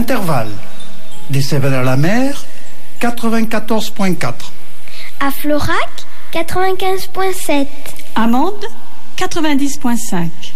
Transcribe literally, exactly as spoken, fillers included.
Monterval, des Sévères-la-Mer, quatre-vingt-quatorze virgule quatre. À Florac, quatre-vingt-quinze virgule sept. À Mende, quatre-vingt-dix virgule cinq.